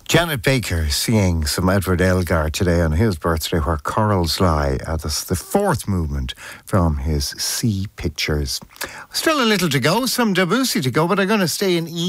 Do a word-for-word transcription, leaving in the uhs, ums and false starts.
Janet Baker singing some Edward Elgar today on his birthday, Where Corals Lie. Uh, that's the fourth movement from his Sea Pictures. Still a little to go, some Debussy to go, but I'm going to stay in E.